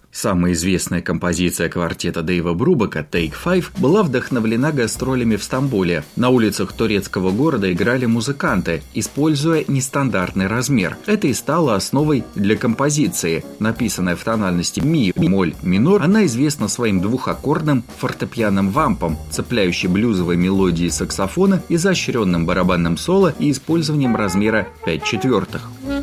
Самая известная композиция квартета Дэйва Брубака «Take Five» была вдохновлена гастролями в Стамбуле. На улицах турецкого города играли музыканты, используя нестандартный размер. Это и стало основой для композиции. Написанная в тональности ми, моль, минор, она известна своим двухаккордным фортепианным вампом, цепляющей блюзовой мелодией саксофона, изощренным барабанным соло и использованием размера 5/4.